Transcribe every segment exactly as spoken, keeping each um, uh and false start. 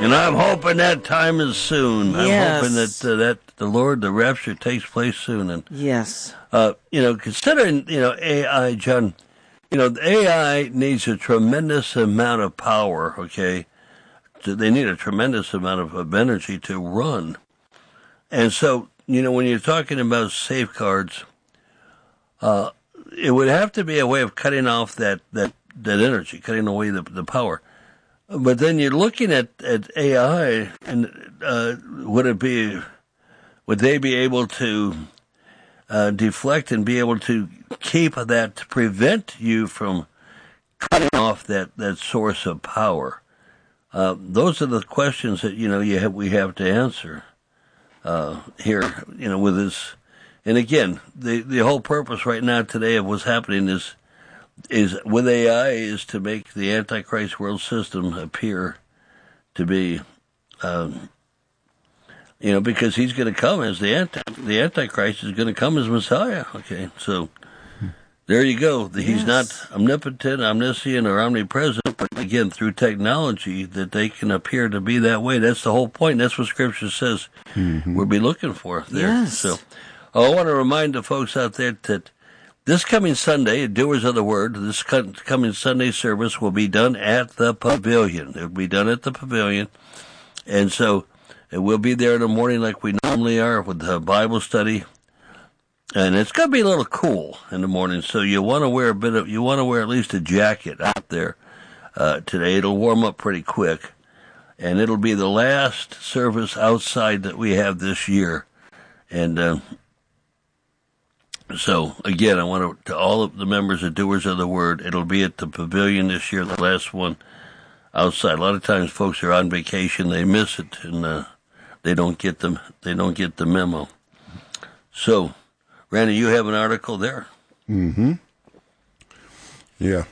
And I'm hoping that time is soon. Yes. I'm hoping that uh, that the Lord, the rapture takes place soon. And yes, uh, you know, considering you know A I, John, you know, the A I needs a tremendous amount of power. Okay, they need a tremendous amount of, of energy to run. And so, you know, when you're talking about safeguards, uh, it would have to be a way of cutting off that that, that energy, cutting away the the power. But then you're looking at, at A I, and uh, would it be, would they be able to uh, deflect and be able to keep that to prevent you from cutting off that, that source of power? Uh, those are the questions that you know you have, we have to answer uh, here. You know, with this, and again, the the whole purpose right now today of what's happening is. is with A I is to make the Antichrist world system appear to be, um, you know, because he's going to come as the anti, the Antichrist is going to come as Messiah. Okay, so there you go. He's yes. not omnipotent, omniscient, or omnipresent, but again, through technology, that they can appear to be that way. That's the whole point. That's what Scripture says mm-hmm. we'll be looking for there. Yes. So I want to remind the folks out there that this coming Sunday, Doers of the Word, this coming Sunday service will be done at the Pavilion. It will be done at the Pavilion. And so it will be there in the morning like we normally are with the Bible study. And it's going to be a little cool in the morning, so you want to wear a bit of, you want to wear at least a jacket out there uh, today. It'll warm up pretty quick. And it'll be the last service outside that we have this year. And, uh, So, again, I want to, to all of the members of Doers of the Word, it'll be at the Pavilion this year, the last one outside. A lot of times folks are on vacation, they miss it, and uh, they don't get them, they don't get the memo. So, Randy, you have an article there. Mm-hmm. Yeah.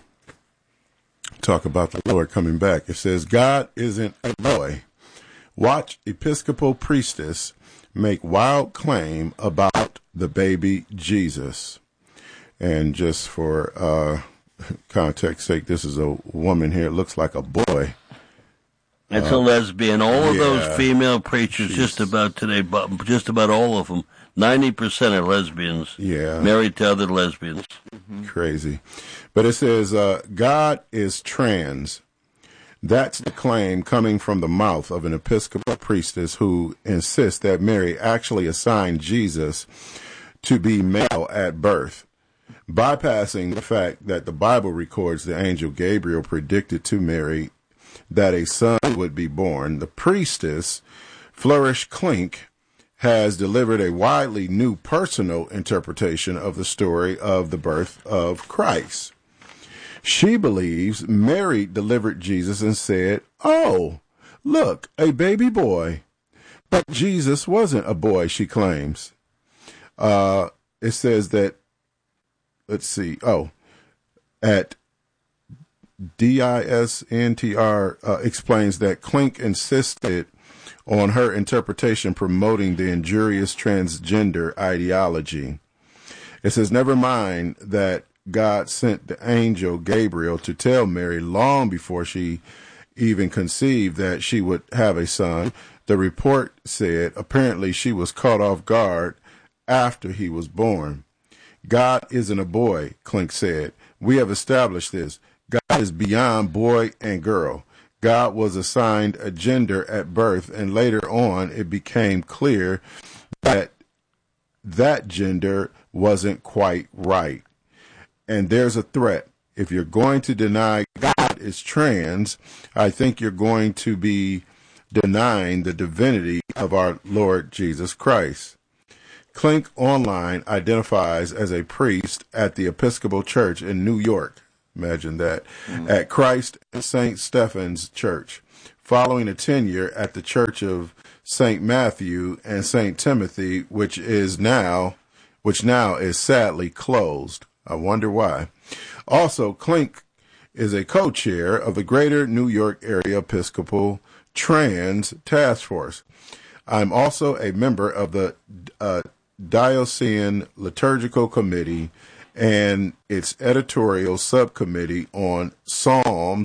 Talk about the Lord coming back. It says, God isn't a boy. Watch Episcopal priestess make wild claim about the baby Jesus. And just for uh, context sake, this is a woman here. It looks like a boy. It's uh, a lesbian. All of yeah, those female preachers, geez. just about today, just about all of them, ninety percent are lesbians. Yeah. Married to other lesbians. Mm-hmm. Crazy. But it says, uh, God is trans. That's the claim coming from the mouth of an Episcopal priestess who insists that Mary actually assigned Jesus to be male at birth, bypassing the fact that the Bible records the angel Gabriel predicted to Mary that a son would be born. The priestess, Flourish Klink, has delivered a widely new personal interpretation of the story of the birth of Christ. She believes Mary delivered Jesus and said, "Oh, look, a baby boy." But Jesus wasn't a boy, she claims. Uh, it says that, let's see, oh, at D I S N T R uh, explains that Klink insisted on her interpretation promoting the injurious transgender ideology. It says, never mind that God sent the angel Gabriel to tell Mary long before she even conceived that she would have a son. The report said apparently she was caught off guard after he was born. God isn't a boy, Klink said. We have established this. God is beyond boy and girl. God was assigned a gender at birth, and later on it became clear that that gender wasn't quite right. And there's a threat. If you're going to deny God is trans, I think you're going to be denying the divinity of our Lord Jesus Christ. Klink Online identifies as a priest at the Episcopal Church in New York. Imagine that. Mm-hmm. At Christ Saint Stephen's Church, following a tenure at the Church of Saint Matthew and Saint Timothy, which is now, which now is sadly closed. I wonder why. Also, Klink is a co-chair of the Greater New York Area Episcopal Trans Task Force. I'm also a member of the uh, Diocesan Liturgical Committee and its editorial subcommittee on Psalms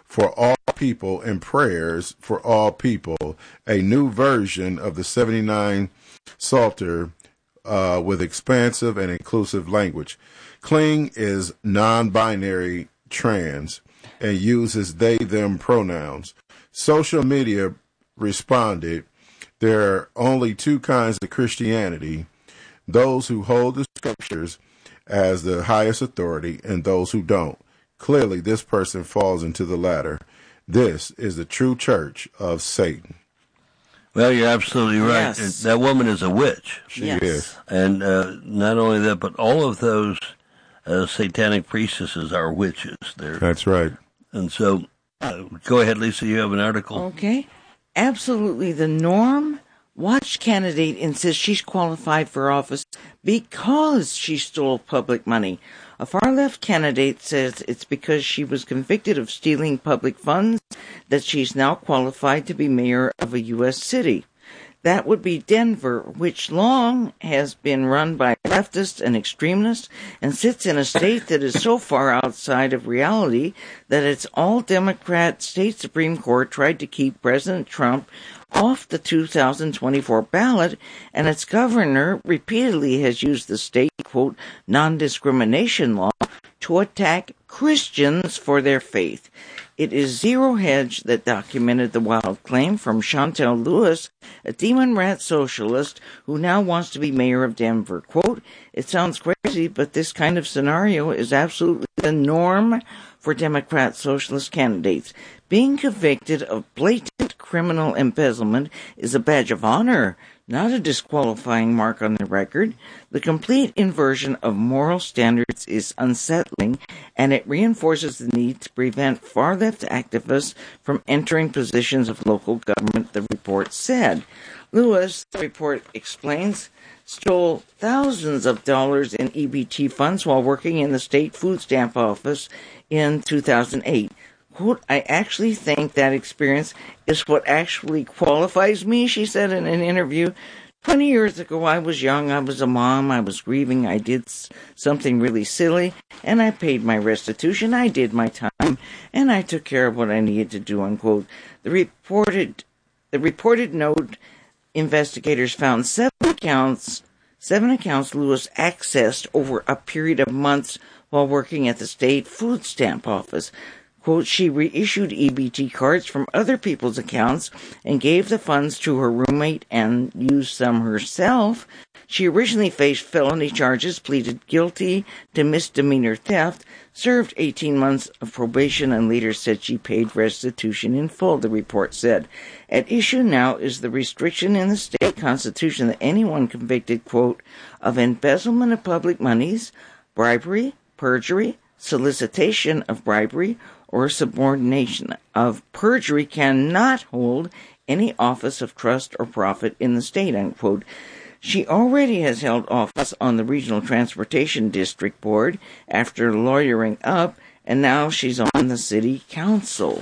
for all people and prayers for all people, a new version of the seventy-nine Psalter uh, with expansive and inclusive language. Cling is non-binary trans and uses they, them pronouns. Social media responded, there are only two kinds of Christianity, those who hold the scriptures as the highest authority and those who don't. Clearly, this person falls into the latter. This is the true church of Satan. Well, you're absolutely right. Yes. That woman is a witch. She Yes. is. And uh, not only that, but all of those uh, satanic priestesses are witches. They're, That's right. and so, uh, go ahead, Lisa, you have an article. Okay. Absolutely. The Norm Watch candidate insists she's qualified for office because she stole public money. A far-left candidate says it's because she was convicted of stealing public funds that she's now qualified to be mayor of a U S city. That would be Denver, which long has been run by leftists and extremists and sits in a state that is so far outside of reality that its all-Democrat state Supreme Court tried to keep President Trump off the two thousand twenty-four ballot, and its governor repeatedly has used the state, quote, non-discrimination law to attack Christians for their faith. It is Zero Hedge that documented the wild claim from Chantel Lewis, a demon rat socialist who now wants to be mayor of Denver. Quote, it sounds crazy, but this kind of scenario is absolutely the norm for Democrat socialist candidates. Being convicted of blatant criminal embezzlement is a badge of honor, not a disqualifying mark on the record. The complete inversion of moral standards is unsettling, and it reinforces the need to prevent far-left activists from entering positions of local government, the report said. Lewis, the report explains, stole thousands of dollars in E B T funds while working in the state food stamp office in two thousand eight. Quote, I actually think that experience is what actually qualifies me, she said in an interview. Twenty years ago, I was young, I was a mom, I was grieving, I did something really silly, and I paid my restitution, I did my time, and I took care of what I needed to do, unquote. The reported, the reported note, investigators found seven accounts, seven accounts Lewis accessed over a period of months while working at the state food stamp office. Quote, she reissued E B T cards from other people's accounts and gave the funds to her roommate and used some herself. She originally faced felony charges, pleaded guilty to misdemeanor theft, served eighteen months of probation, and later said she paid restitution in full, the report said. At issue now is the restriction in the state constitution that anyone convicted, quote, of embezzlement of public monies, bribery, perjury, solicitation of bribery, or subordination of perjury cannot hold any office of trust or profit in the state, unquote. She already has held office on the Regional Transportation District Board after lawyering up, and now she's on the city council.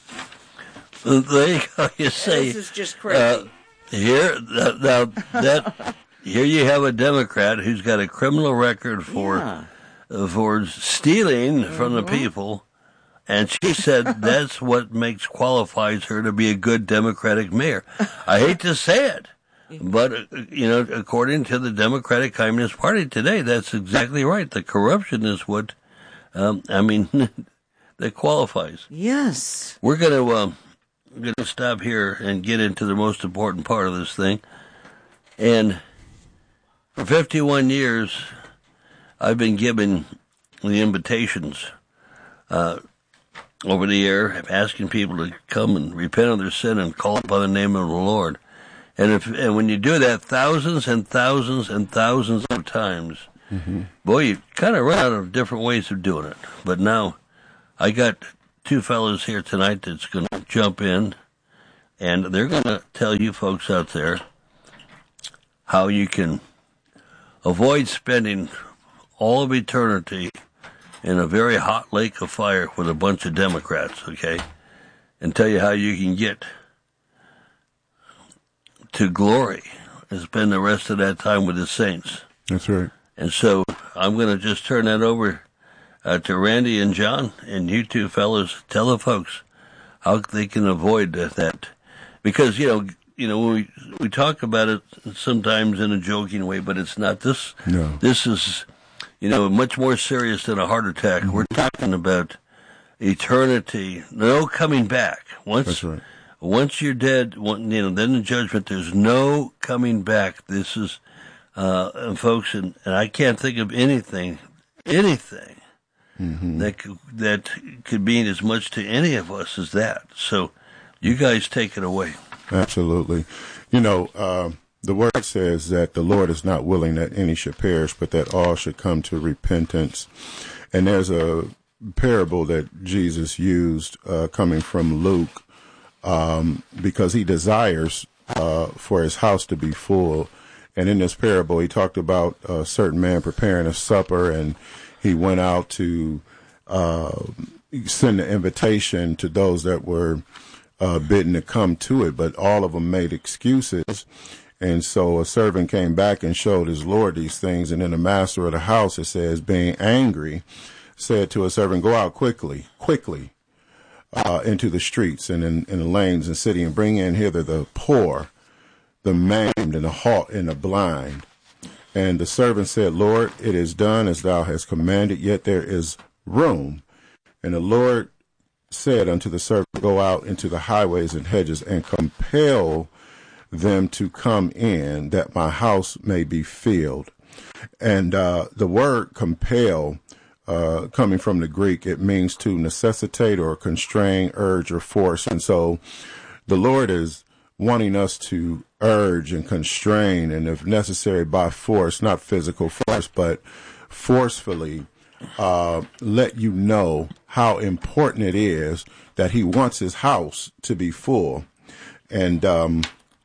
There you go. You say, this is just crazy. Uh, here, that, now, that, here you have a Democrat who's got a criminal record for Yeah. uh, for stealing mm-hmm. from the people. And she said that's what makes qualifies her to be a good Democratic mayor. I hate to say it, but, uh, you know, according to the Democratic Communist Party today, that's exactly right. The corruption is what, um, I mean, that qualifies. Yes. We're going to um, going to stop here and get into the most important part of this thing. And for fifty-one years, I've been given the invitations uh over the air, asking people to come and repent of their sin and call upon the name of the Lord. And if and when you do that thousands and thousands and thousands of times, mm-hmm. boy, you kind of run out of different ways of doing it. But now, I got two fellows here tonight that's going to jump in, and they're going to tell you folks out there how you can avoid spending all of eternity in a very hot lake of fire with a bunch of Democrats, okay? And tell you how you can get to glory and spend the rest of that time with the saints. That's right. And so I'm going to just turn that over uh, to Randy and John, and you two fellows tell the folks how they can avoid that. Because, you know, you know, we we talk about it sometimes in a joking way, but it's not. This No. This is, you know, much more serious than a heart attack. Mm-hmm. We're talking about eternity, no coming back. Once, That's right. Once you're dead, one, you know, then the judgment. There's no coming back. This is, uh, and folks, and, and I can't think of anything, anything mm-hmm. that could, that could mean as much to any of us as that. So, you guys take it away. Absolutely. You know, uh, the word says that the Lord is not willing that any should perish, but that all should come to repentance. And there's a parable that Jesus used uh, coming from Luke um, because he desires uh, for his house to be full. And in this parable, he talked about a certain man preparing a supper, and he went out to uh, send an invitation to those that were Uh, bidden to come to it, but all of them made excuses. And so a servant came back and showed his Lord these things. And then the master of the house, it says, being angry, said to a servant, go out quickly, quickly, uh, into the streets and in, in the lanes and city, and bring in hither the poor, the maimed, and the halt, and the blind. And the servant said, Lord, it is done as thou hast commanded, yet there is room. And the Lord said unto the servant, go out into the highways and hedges and compel them to come in, that my house may be filled. And uh, the word compel, uh, coming from the Greek, it means to necessitate or constrain, urge, or force. And so the Lord is wanting us to urge and constrain, and if necessary by force, not physical force, but forcefully uh, let you know how important it is that he wants his house to be full. And um,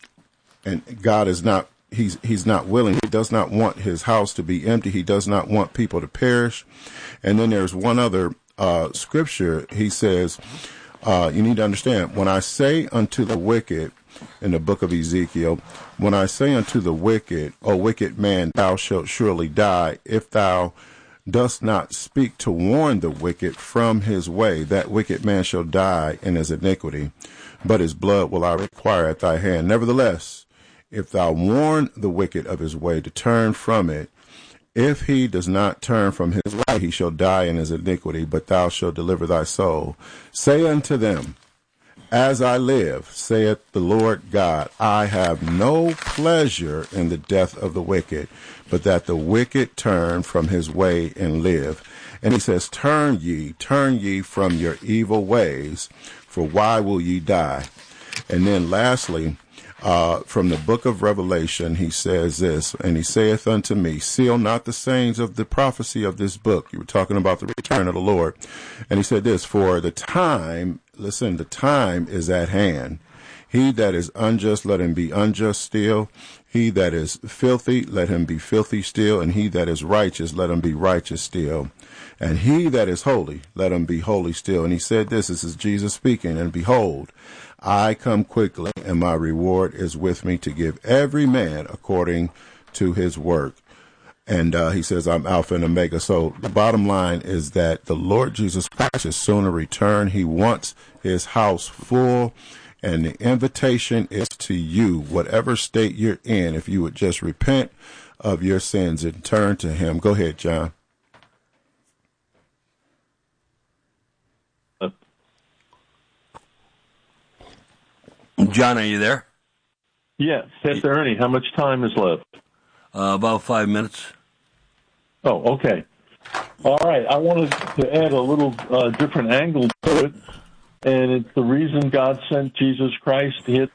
and God is not, he's he's not willing. He does not want his house to be empty. He does not want people to perish. And then there's one other uh, scripture. He says, uh, you need to understand, when I say unto the wicked, in the book of Ezekiel, when I say unto the wicked, O wicked man, thou shalt surely die, if thou dost not speak to warn the wicked from his way, that wicked man shall die in his iniquity, but his blood will I require at thy hand. Nevertheless, if thou warn the wicked of his way to turn from it, if he does not turn from his way, he shall die in his iniquity, but thou shalt deliver thy soul. Say unto them, as I live, saith the Lord God, I have no pleasure in the death of the wicked, but that the wicked turn from his way and live. And he says, turn ye, turn ye from your evil ways, for why will ye die? And then lastly, uh, from the book of Revelation, he says this, and he saith unto me, seal not the sayings of the prophecy of this book. You were talking about the return of the Lord. And he said this, for the time, listen, the time is at hand. He that is unjust, let him be unjust still. He that is filthy, let him be filthy still. And he that is righteous, let him be righteous still. And he that is holy, let him be holy still. And he said this, this is Jesus speaking, and behold, I come quickly, and my reward is with me to give every man according to his work. And uh, he says, I'm Alpha and Omega. So the bottom line is that the Lord Jesus Christ is soon to return. He wants his house full. And the invitation is to you, whatever state you're in, if you would just repent of your sins and turn to him. Go ahead, John. John, are you there? Yeah, Pastor Ernie, how much time is left? Uh, about five minutes. Oh, okay. All right. I wanted to add a little uh, different angle to it, and it's the reason God sent Jesus Christ. Hit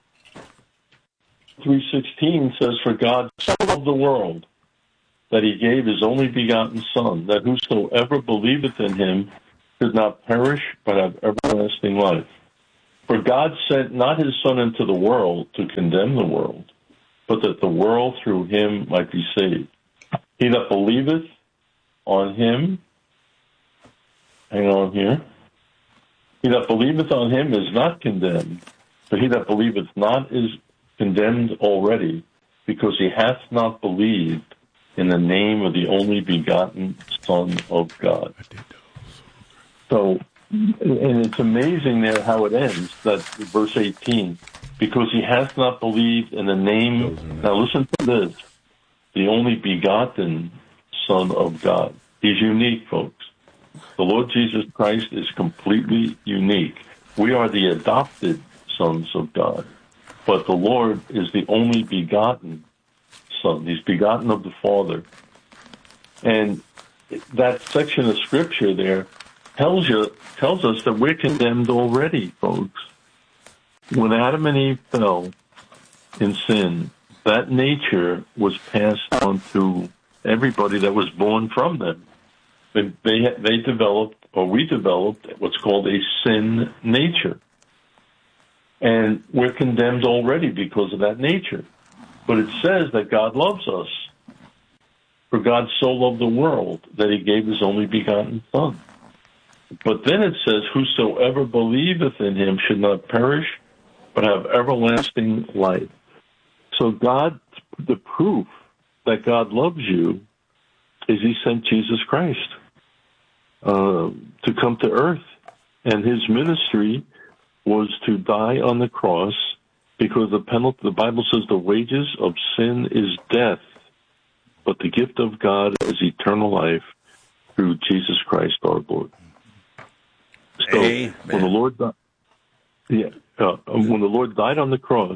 three sixteen says, "For God so loved the world that He gave His only begotten Son, that whosoever believeth in Him should not perish but have everlasting life. For God sent not His Son into the world to condemn the world, but that the world through Him might be saved. He that believeth on Him," hang on here, "he that believeth on Him is not condemned, but he that believeth not is condemned already, because he hath not believed in the name of the only begotten Son of God." So and it's amazing there how it ends, that verse eighteen, because he has not believed in the name, now listen to this, the only begotten Son of God. He's unique, folks. The Lord Jesus Christ is completely unique. We are the adopted sons of God, but the Lord is the only begotten Son. He's begotten of the Father. And that section of Scripture there tells you tells us that we're condemned already, folks. When Adam and Eve fell in sin, that nature was passed on to everybody that was born from them. They, they, they developed, or we developed, what's called a sin nature. And we're condemned already because of that nature. But it says that God loves us. For God so loved the world that he gave his only begotten Son. But then it says, whosoever believeth in him should not perish, but have everlasting life. So God, the proof that God loves you is he sent Jesus Christ uh, to come to earth. And his ministry was to die on the cross because the penalty, the Bible says the wages of sin is death, but the gift of God is eternal life through Jesus Christ our Lord. So Amen. when the Lord, yeah, uh, when the Lord died on the cross,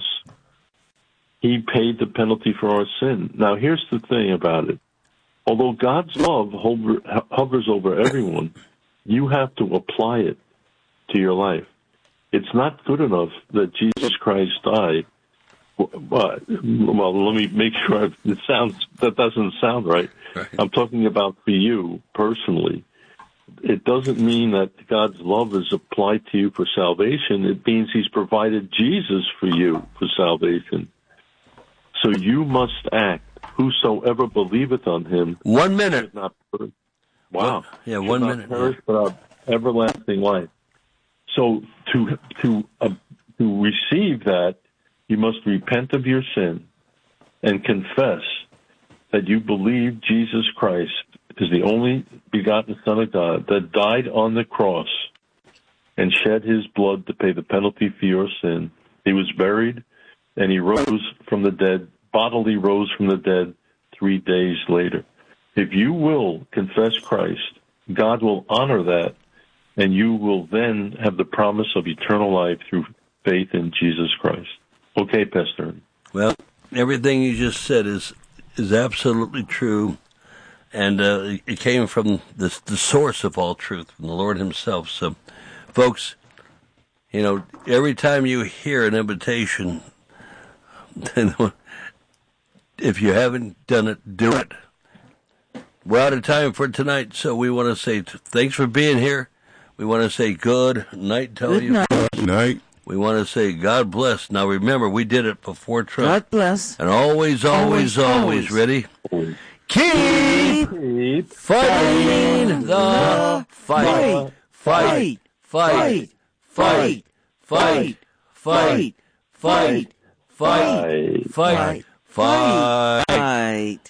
he paid the penalty for our sin. Now, here's the thing about it: although God's love hover, hovers over everyone, you have to apply it to your life. It's not good enough that Jesus Christ died. Well, well, let me make sure it sounds that doesn't sound right. right. I'm talking about for you personally. It doesn't mean that God's love is applied to you for salvation. It means he's provided Jesus for you for salvation. So you must act. Whosoever believeth on him. One minute. Not perish. Wow. Yeah, one not minute. Perish, but have everlasting life. So to to uh, to receive that, you must repent of your sin and confess that you believe Jesus Christ is the only begotten Son of God that died on the cross and shed his blood to pay the penalty for your sin. He was buried, and he rose from the dead, bodily rose from the dead three days later. If you will confess Christ, God will honor that, and you will then have the promise of eternal life through faith in Jesus Christ. Okay, Pastor. Well, everything you just said is is absolutely true, and uh, it came from the, the source of all truth, from the Lord himself. So, folks, you know, every time you hear an invitation, if you haven't done it, do it. We're out of time for tonight, so we want to say thanks for being here. We want to say good night, tell good you. Night. Good night. We want to say God bless. Now remember, we did it before Trump. God bless. And always, always, always, always ready. Keep, Keep fighting the fight. Fight, fight, fight, fight, fight, fight, fight, fight, fight, fight.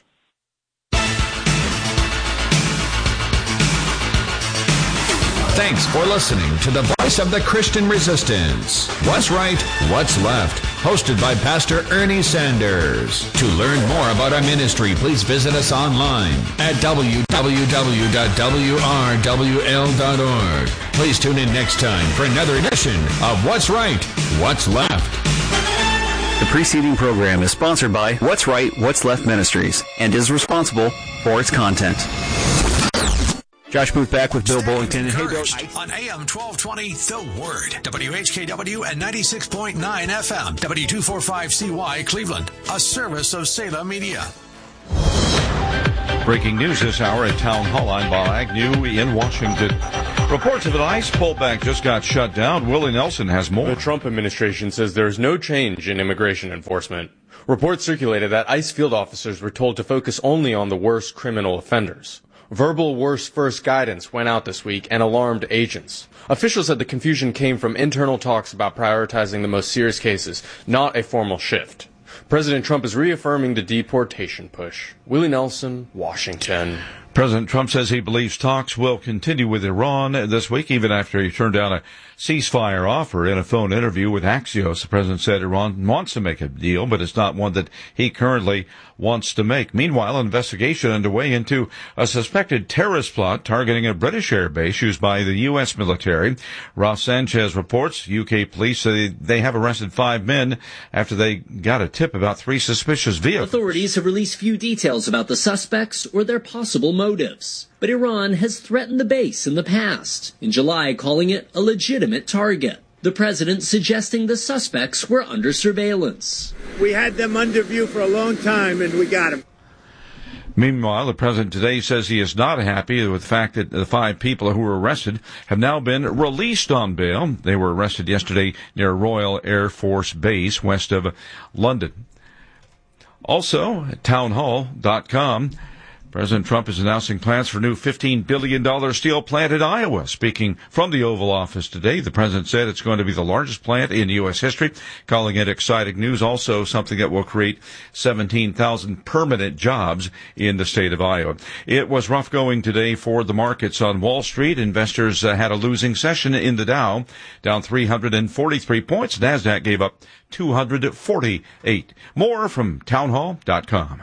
Thanks for listening to the Voice of the Christian Resistance. What's right, what's left? Hosted by Pastor Ernie Sanders. To learn more about our ministry, please visit us online at w w w dot w r w l dot org. Please tune in next time for another edition of What's Right, What's Left. The preceding program is sponsored by What's Right, What's Left Ministries and is responsible for its content. Josh Booth back with Bill Bullington. And hey, Bill. On A M twelve twenty, The Word. W H K W and ninety-six point nine F M. W two forty-five C Y, Cleveland. A service of Salem Media. Breaking news this hour at Town Hall. I'm Bob Agnew in Washington. Reports of an ICE pullback just got shut down. Willie Nelson has more. The Trump administration says there is no change in immigration enforcement. Reports circulated that ICE field officers were told to focus only on the worst criminal offenders. Verbal worst first guidance went out this week and alarmed agents. Officials said the confusion came from internal talks about prioritizing the most serious cases, not a formal shift. President Trump is reaffirming the deportation push. Willie Nelson, Washington. President Trump says he believes talks will continue with Iran this week, even after he turned down a ceasefire offer. In a phone interview with Axios, the president said Iran wants to make a deal, but it's not one that he currently wants to make. Meanwhile, an investigation underway into a suspected terrorist plot targeting a British air base used by the U S military. Ross Sanchez reports U K police say they have arrested five men after they got a tip about three suspicious vehicles. Authorities have released few details about the suspects or their possible motives. But Iran has threatened the base in the past, in July calling it a legitimate target. The president suggesting the suspects were under surveillance. We had them under view for a long time, and we got them. Meanwhile, the president today says he is not happy with the fact that the five people who were arrested have now been released on bail. They were arrested yesterday near Royal Air Force Base west of London. Also, at townhall dot com, President Trump is announcing plans for a new fifteen billion dollars steel plant in Iowa. Speaking from the Oval Office today, the president said it's going to be the largest plant in U S history, calling it exciting news, also something that will create seventeen thousand permanent jobs in the state of Iowa. It was rough going today for the markets on Wall Street. Investors uh, had a losing session in the Dow, down three hundred forty-three points. NASDAQ gave up two hundred forty-eight. More from townhall dot com.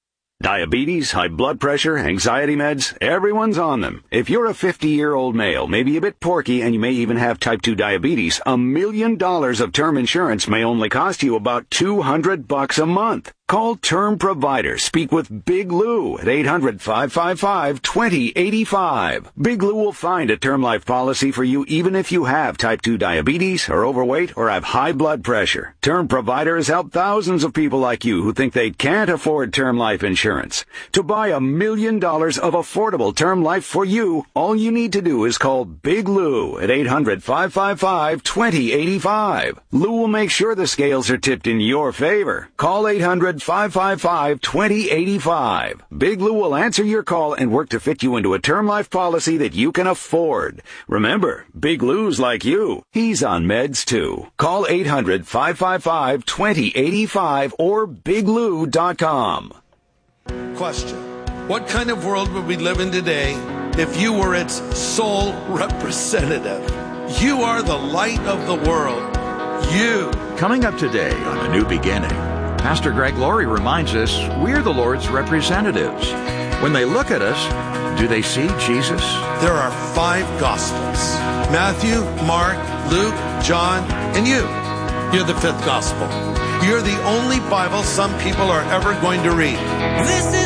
Diabetes, high blood pressure, anxiety meds, everyone's on them. If you're a fifty-year-old male, maybe a bit porky, and you may even have type two diabetes, a million dollars of term insurance may only cost you about two hundred bucks a month. Call Term Provider. Speak with Big Lou at eight hundred, five five five, two zero eight five. Big Lou will find a term life policy for you even if you have type two diabetes, are overweight, or have high blood pressure. Term Provider has helped thousands of people like you who think they can't afford term life insurance. To buy a million dollars of affordable term life for you, all you need to do is call Big Lou at eight hundred, five five five, two zero eight five. Lou will make sure the scales are tipped in your favor. Call eight hundred, five five five, two zero eight five. Big Lou will answer your call and work to fit you into a term life policy that you can afford. Remember, Big Lou's like you. He's on meds too. Call eight hundred, five five five, two zero eight five or big lou dot com. Question. What kind of world would we live in today if you were its sole representative? You are the light of the world. You. Coming up today on A New Beginning, Pastor Greg Laurie reminds us we're the Lord's representatives. When they look at us, do they see Jesus? There are five Gospels. Matthew, Mark, Luke, John, and you. You're the fifth Gospel. You're the only Bible some people are ever going to read. This is